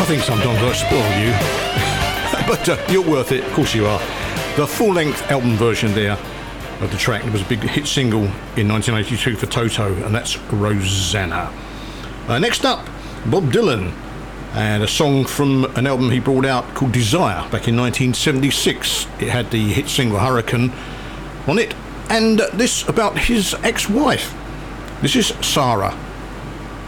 I think sometimes I spoil you, but you're worth it, of course you are. The full-length album version there of the track, it was a big hit single in 1982 for Toto, and that's Rosanna. Next up, Bob Dylan, and a song from an album he brought out called Desire back in 1976. It had the hit single Hurricane on it, and this about his ex-wife. This is Sarah.